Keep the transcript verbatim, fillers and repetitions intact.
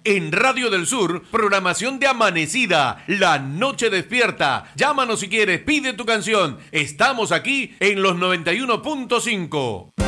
En Radio del Sur, programación de amanecida, la noche despierta. Llámanos si quieres, pide tu canción. Estamos aquí en los noventa y uno punto cinco.